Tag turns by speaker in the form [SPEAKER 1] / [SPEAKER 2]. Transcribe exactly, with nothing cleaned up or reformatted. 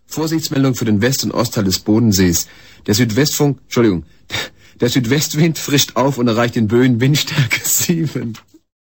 [SPEAKER 1] Vorsichtsmeldung für den West- und Ostteil des Bodensees. Der Südwestfunk, Entschuldigung, der Südwestwind frischt auf und erreicht in Böen Windstärke sieben.